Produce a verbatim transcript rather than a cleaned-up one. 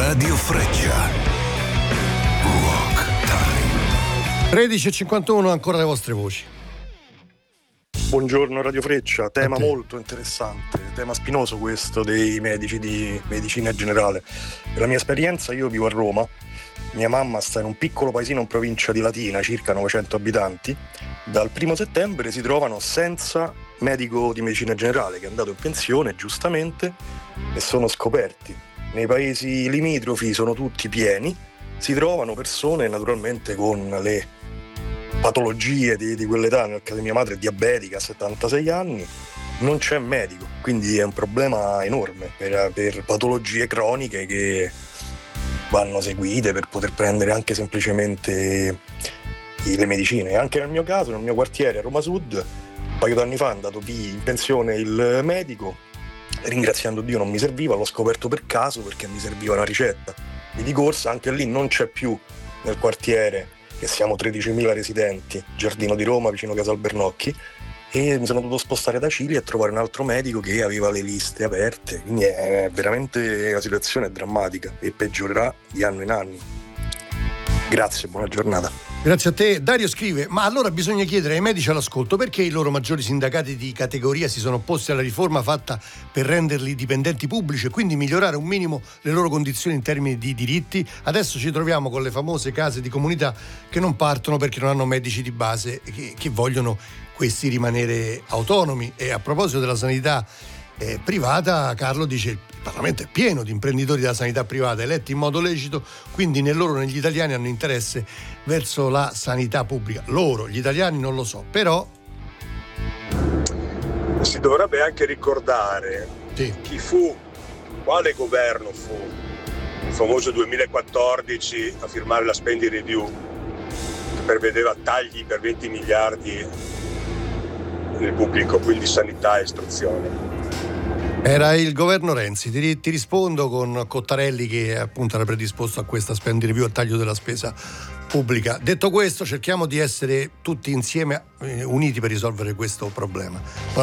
Radio Freccia. Rock Time. tredici e cinquantuno, ancora le vostre voci. Buongiorno Radio Freccia, tema molto interessante, tema spinoso questo dei medici di medicina generale. Per la mia esperienza, io vivo a Roma, mia mamma sta in un piccolo paesino in provincia di Latina, circa novecento abitanti. Dal primo settembre si trovano senza medico di medicina generale, che è andato in pensione giustamente, e sono scoperti. Nei paesi limitrofi sono tutti pieni, si trovano persone naturalmente con le patologie di, di quell'età. Nel caso di mia madre è diabetica, ha settantasei anni, non c'è medico, quindi è un problema enorme per, per patologie croniche che vanno seguite per poter prendere anche semplicemente le medicine. Anche nel mio caso, nel mio quartiere a Roma Sud, un paio d'anni fa è andato in pensione il medico, ringraziando Dio non mi serviva, l'ho scoperto per caso perché mi serviva una ricetta e di corsa. Anche lì non c'è più nel quartiere, che siamo tredicimila residenti, Giardino di Roma, vicino Casal Bernocchi, e mi sono dovuto spostare da Cili e trovare un altro medico che aveva le liste aperte, quindi è veramente una situazione drammatica e peggiorerà di anno in anno. Grazie, buona giornata. Grazie a te. Dario scrive: ma allora bisogna chiedere ai medici all'ascolto perché i loro maggiori sindacati di categoria si sono opposti alla riforma fatta per renderli dipendenti pubblici e quindi migliorare un minimo le loro condizioni in termini di diritti. Adesso ci troviamo con le famose case di comunità che non partono perché non hanno medici di base, che, che vogliono questi rimanere autonomi. E a proposito della sanità Eh, privata, Carlo dice: il Parlamento è pieno di imprenditori della sanità privata eletti in modo lecito, quindi né loro né gli italiani hanno interesse verso la sanità pubblica. Loro, gli italiani, non lo so, però si dovrebbe anche ricordare sì. chi fu, quale governo fu il famoso duemilaquattordici a firmare la spending review che prevedeva tagli per venti miliardi nel pubblico, quindi sanità e istruzione. Era il governo Renzi. Ti, ti rispondo con Cottarelli, che appunto era predisposto a questa spending review, a taglio della spesa pubblica. Detto questo, cerchiamo di essere tutti insieme eh, uniti per risolvere questo problema.